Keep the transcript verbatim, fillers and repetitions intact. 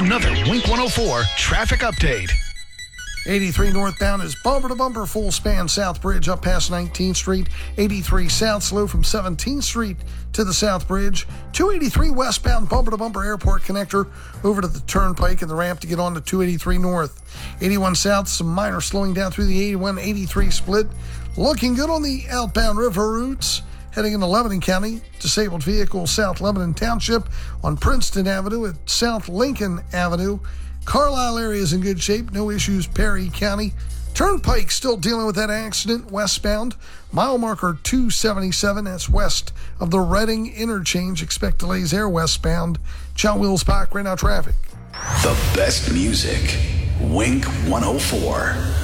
Another Wink one oh four traffic update. eighty-three northbound is bumper-to-bumper full span South Bridge up past nineteenth Street. eighty-three south slow from seventeenth Street to the South Bridge. two eighty-three westbound bumper-to-bumper airport connector over to the turnpike and the ramp to get on to two eighty-three north. eighty-one south, some minor slowing down through the eighty-one eighty-three split. Looking good on the outbound river routes. Heading into Lebanon County, disabled vehicle South Lebanon Township on Princeton Avenue at South Lincoln Avenue. Carlisle area is in good shape, no issues Perry County. Turnpike still dealing with that accident westbound. Mile marker two seventy-seven, that's west of the Reading interchange. Expect delays there westbound. John Wills Park, right now traffic. The best music, Wink one oh four.